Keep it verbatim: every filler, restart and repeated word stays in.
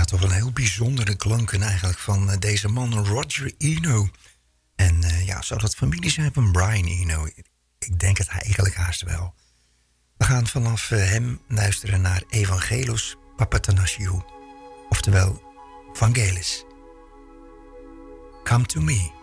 toch wel een heel bijzondere klanken eigenlijk van uh, deze man Roger Eno. En uh, ja, zou dat familie zijn van Brian Eno? Ik denk het eigenlijk haast wel. We gaan vanaf uh, hem luisteren naar Evangelos Papathanassiou. Oftewel, Vangelis. Come to me.